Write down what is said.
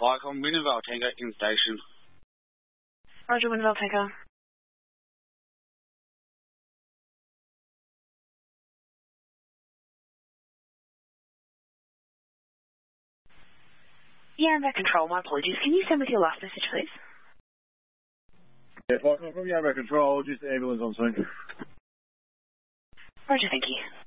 Viacom, Wintervale Tango in station. Roger, Wintervale Tango. Yeah, I'm at control. My apologies. Can you send with your last message, please? Yeah, Viacom from Yarra Control, just the ambulance on scene. Roger, thank you.